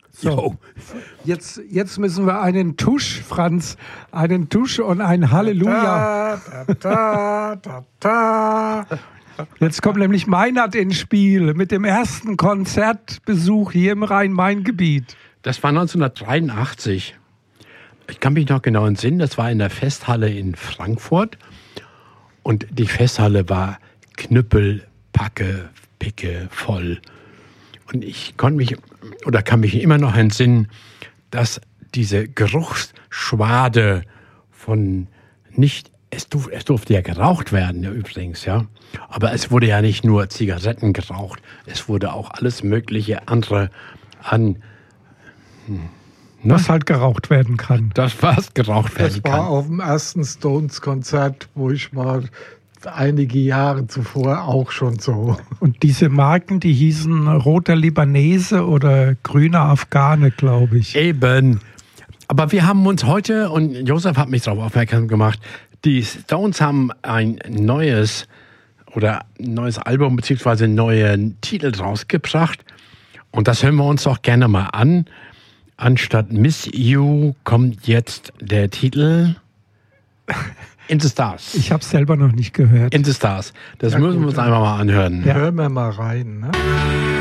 So, jetzt müssen wir einen Tusch, Franz, einen Tusch und ein Halleluja. Jetzt kommt nämlich Meinert ins Spiel mit dem ersten Konzertbesuch hier im Rhein-Main-Gebiet. Das war 1983. Ich kann mich noch genau entsinnen, das war in der Festhalle in Frankfurt. Und die Festhalle war knüppelpacke, picke voll. Und ich kann mich immer noch entsinnen, dass diese Geruchsschwade von es durfte ja geraucht werden, ja, übrigens, ja. Aber es wurde ja nicht nur Zigaretten geraucht, es wurde auch alles mögliche andere was halt geraucht werden kann. Das, was geraucht werden kann. Das war auf dem ersten Stones-Konzert, wo ich war, einige Jahre zuvor auch schon so. Und diese Marken, die hießen Roter Libanese oder Grüner Afghane, glaube ich. Eben. Aber wir haben uns heute, und Josef hat mich darauf aufmerksam gemacht, die Stones haben ein neues Album bzw. einen neuen Titel rausgebracht. Und das hören wir uns doch gerne mal an. Anstatt Miss You kommt jetzt der Titel In the Stars. Ich habe es selber noch nicht gehört. In the Stars. Das müssen wir uns einfach mal anhören. Ja. Hören wir mal rein. Ne?